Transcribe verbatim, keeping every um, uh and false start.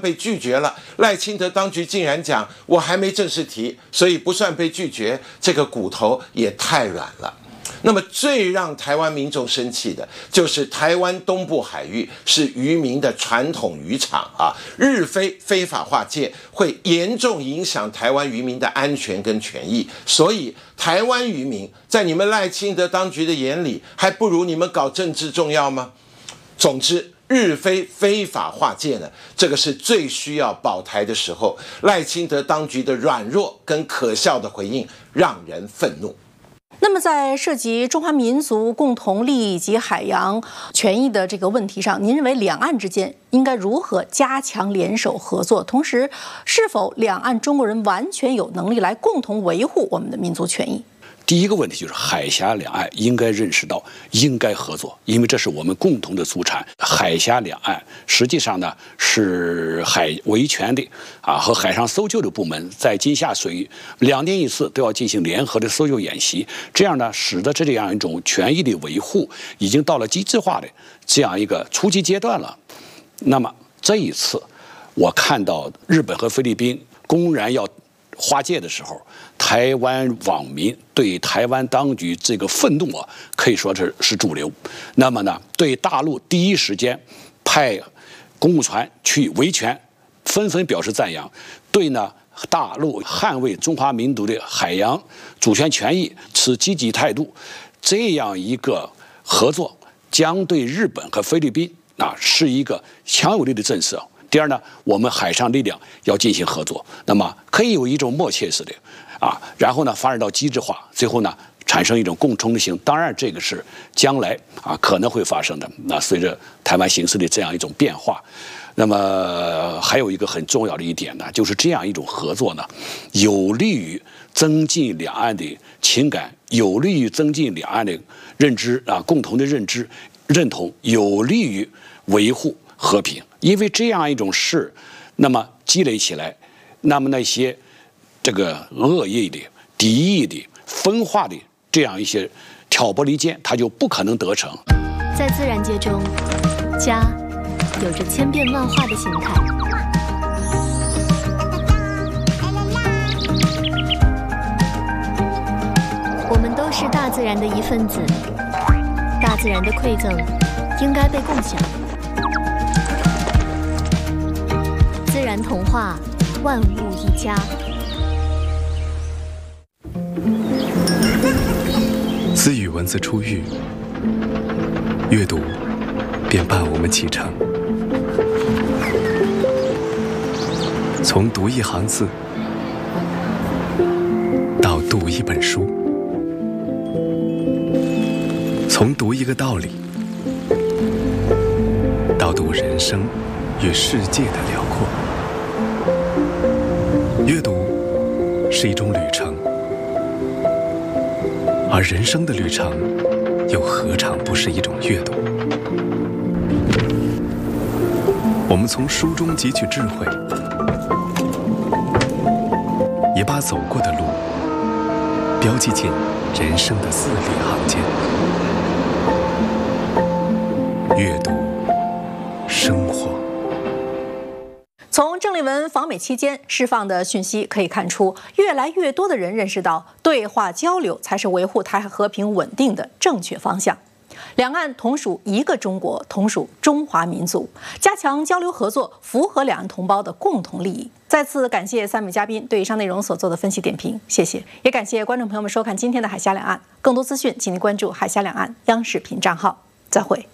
被拒绝了。赖清德当局竟然讲我还没正式提，所以不算被拒绝，这个骨头也太软了。那么最让台湾民众生气的就是台湾东部海域是渔民的传统渔场啊，日非非法划界会严重影响台湾渔民的安全跟权益，所以台湾渔民在你们赖清德当局的眼里，还不如你们搞政治重要吗？总之，日非非法划界呢，这个是最需要保台的时候，赖清德当局的软弱跟可笑的回应让人愤怒。 那么，在涉及中华民族共同利益以及海洋权益的这个问题上，您认为两岸之间应该如何加强联手合作？同时，是否两岸中国人完全有能力来共同维护我们的民族权益？ 第一个问题就是海峡两岸应该认识到应该合作，因为这是我们共同的祖产。海峡两岸实际上呢是海维权的啊和海上搜救的部门在金厦水域两年一次都要进行联合的搜救演习，这样呢使得这样一种权益的维护已经到了机制化的这样一个初级阶段了。那么这一次我看到日本和菲律宾公然要划界的时候，台湾网民对台湾当局这个愤怒啊，可以说是是主流。那么呢，对大陆第一时间派公务船去维权，纷纷表示赞扬。对呢，大陆捍卫中华民族的海洋主权权益持积极态度。这样一个合作，将对日本和菲律宾啊是一个强有力的震慑。第二呢，我们海上力量要进行合作，那么可以有一种默契式的啊，然后呢发展到机制化，最后呢产生一种共通性。当然，这个是将来啊可能会发生的。那随着台湾形势的这样一种变化，那么还有一个很重要的一点呢，就是这样一种合作呢，有利于增进两岸的情感，有利于增进两岸的认知啊，共同的认知认同，有利于维护和平。因为这样一种事，那么积累起来，那么那些这个恶意的、敌意的、分化的这样一些挑拨离间，它就不可能得逞。 在自然界中，家有着千变万化的形态。我们都是大自然的一份子，大自然的馈赠应该被共享。自然童话，万物一家。 自语文字出狱，阅读便伴我们启程。从读一行字到读一本书，从读一个道理到读人生与世界的辽阔。阅读是一种旅程，而人生的旅程又何尝不是一种阅读？我们从书中汲取智慧，也把走过的路标记进人生的字里行间。阅读生活。 从郑丽文访美期间释放的讯息可以看出，越来越多的人认识到，对话交流才是维护台海和平稳定的正确方向。两岸同属一个中国，同属中华民族，加强交流合作，符合两岸同胞的共同利益。再次感谢三位嘉宾对以上内容所做的分析点评，谢谢。也感谢观众朋友们收看今天的海峡两岸，更多资讯请您关注海峡两岸央视频账号。再会。